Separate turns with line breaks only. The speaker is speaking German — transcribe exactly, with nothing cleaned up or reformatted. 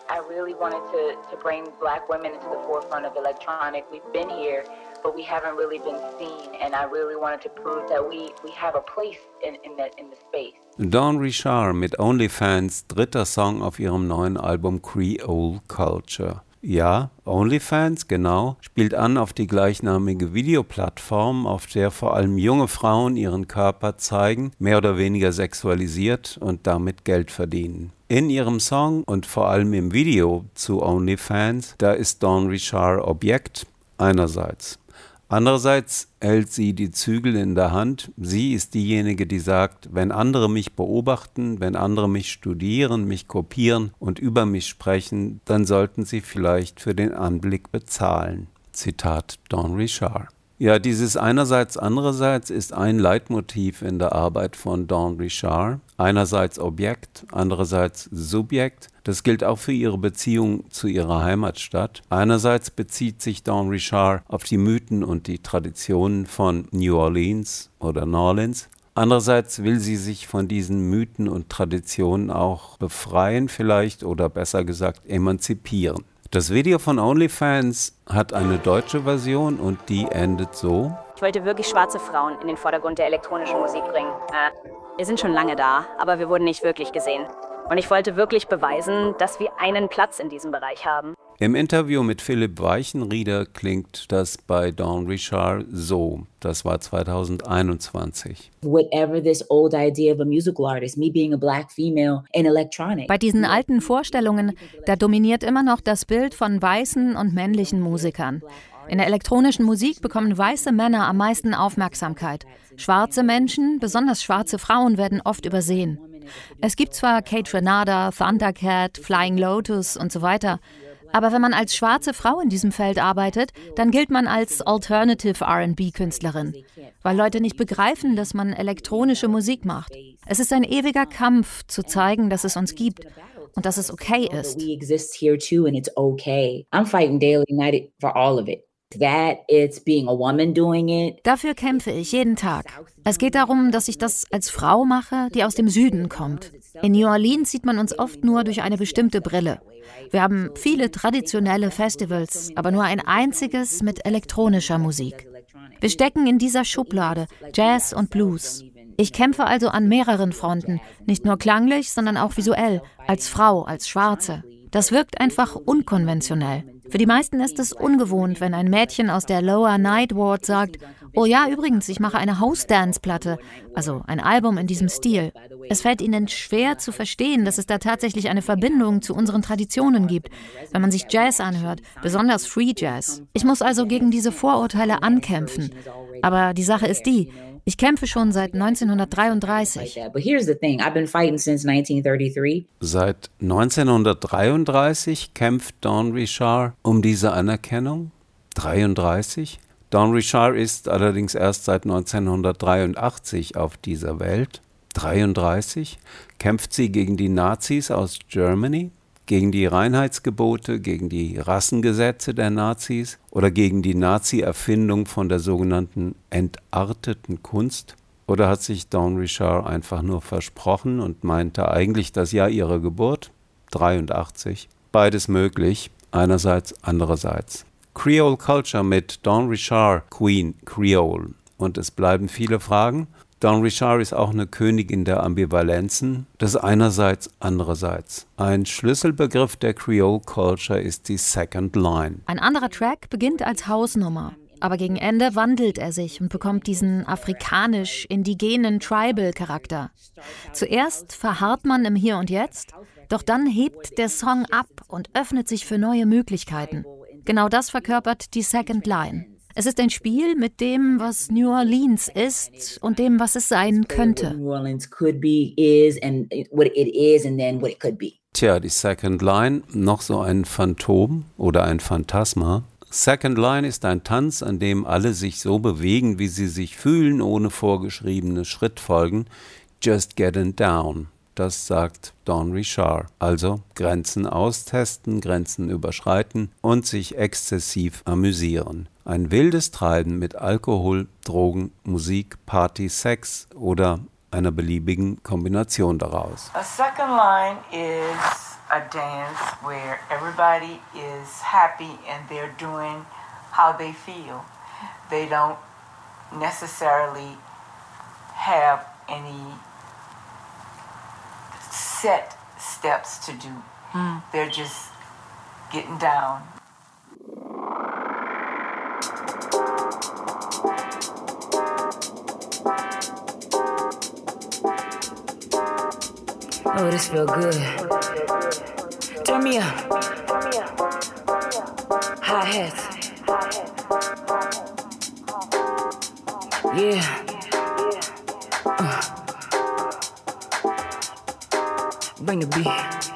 I really wanted to, to bring black women into the forefront of electronic. We've been here, but we haven't really been seen, and I really wanted to prove that we, we have a place in, in, the, in the space.
Dawn Richard mit OnlyFans, dritter Song auf ihrem neuen Album Creole Culture. Ja, OnlyFans, genau, spielt an auf die gleichnamige Videoplattform, auf der vor allem junge Frauen ihren Körper zeigen, mehr oder weniger sexualisiert und damit Geld verdienen. In ihrem Song und vor allem im Video zu OnlyFans, da ist Dawn Richard Objekt einerseits. Andererseits hält sie die Zügel in der Hand. Sie ist diejenige, die sagt, wenn andere mich beobachten, wenn andere mich studieren, mich kopieren und über mich sprechen, dann sollten sie vielleicht für den Anblick bezahlen. Zitat Dawn Richard. Ja, dieses einerseits, andererseits ist ein Leitmotiv in der Arbeit von Dawn Richard. Einerseits Objekt, andererseits Subjekt. Das gilt auch für ihre Beziehung zu ihrer Heimatstadt. Einerseits bezieht sich Dawn Richard auf die Mythen und die Traditionen von New Orleans oder New Orleans. Andererseits will sie sich von diesen Mythen und Traditionen auch befreien vielleicht oder besser gesagt emanzipieren. Das Video von OnlyFans hat eine deutsche Version und die endet so.
Ich wollte wirklich schwarze Frauen in den Vordergrund der elektronischen Musik bringen. Äh, wir sind schon lange da, aber wir wurden nicht wirklich gesehen. Und ich wollte wirklich beweisen, dass wir einen Platz in diesem Bereich haben.
Im Interview mit Philipp Weichenrieder klingt das bei Dawn Richard so. Das war zweitausendeinundzwanzig.
Whatever this old idea of a musical artist, me being a black female in electronic.
Bei diesen alten Vorstellungen, da dominiert immer noch das Bild von weißen und männlichen Musikern. In der elektronischen Musik bekommen weiße Männer am meisten Aufmerksamkeit. Schwarze Menschen, besonders schwarze Frauen, werden oft übersehen. Es gibt zwar Kate Renata, Thundercat, Flying Lotus und so weiter, aber wenn man als schwarze Frau in diesem Feld arbeitet, dann gilt man als Alternative R and B-Künstlerin, weil Leute nicht begreifen, dass man elektronische Musik macht. Es ist ein ewiger Kampf, zu zeigen, dass es uns gibt und dass es okay ist.
That it's being a woman doing it.
Dafür kämpfe ich jeden Tag. Es geht darum, dass ich das als Frau mache, die aus dem Süden kommt. In New Orleans sieht man uns oft nur durch eine bestimmte Brille. Wir haben viele traditionelle Festivals, aber nur ein einziges mit elektronischer Musik. Wir stecken in dieser Schublade, Jazz und Blues. Ich kämpfe also an mehreren Fronten, nicht nur klanglich, sondern auch visuell, als Frau, als Schwarze. Das wirkt einfach unkonventionell. Für die meisten ist es ungewohnt, wenn ein Mädchen aus der Lower Ninth Ward sagt, oh ja, übrigens, ich mache eine House-Dance-Platte, also ein Album in diesem Stil. Es fällt ihnen schwer zu verstehen, dass es da tatsächlich eine Verbindung zu unseren Traditionen gibt, wenn man sich Jazz anhört, besonders Free Jazz. Ich muss also gegen diese Vorurteile ankämpfen. Aber die Sache ist die, ich kämpfe schon seit neunzehnhundertdreiunddreißig.
Seit neunzehnhundertdreiunddreißig kämpft Dawn Richard um diese Anerkennung. dreiunddreißig. Dawn Richard ist allerdings erst seit neunzehnhundertdreiundachtzig auf dieser Welt. dreiunddreißig. Kämpft sie gegen die Nazis aus Germany? Gegen die Reinheitsgebote, gegen die Rassengesetze der Nazis oder gegen die Nazi-Erfindung von der sogenannten entarteten Kunst? Oder hat sich Dawn Richard einfach nur versprochen und meinte eigentlich das Jahr ihrer Geburt? dreiundachtzig. Beides möglich, einerseits, andererseits. Creole Culture mit Dawn Richard, Queen Creole. Und es bleiben viele Fragen. Dawn Richard ist auch eine Königin der Ambivalenzen, das einerseits, andererseits. Ein Schlüsselbegriff der Creole Culture ist die Second Line.
Ein anderer Track beginnt als Hausnummer, aber gegen Ende wandelt er sich und bekommt diesen afrikanisch-indigenen Tribal-Charakter. Zuerst verharrt man im Hier und Jetzt, doch dann hebt der Song ab und öffnet sich für neue Möglichkeiten. Genau das verkörpert die Second Line. Es ist ein Spiel mit dem, was New Orleans ist und dem, was es sein könnte.
Tja, die Second Line, noch so ein Phantom oder ein Phantasma. Second Line ist ein Tanz, an dem alle sich so bewegen, wie sie sich fühlen, ohne vorgeschriebene Schrittfolgen. Just getting down. Das sagt Dawn Richard. Also Grenzen austesten, Grenzen überschreiten und sich exzessiv amüsieren. Ein wildes Treiben mit Alkohol, Drogen, Musik, Party, Sex oder einer beliebigen Kombination daraus.
A second line is a dance where everybody is happy and they're doing how they feel. They don't necessarily have any set steps to do. Mm. They're just getting down.
Oh, this feel good. Turn me up. Hi-hats. Yeah. Uh. Bring the beat.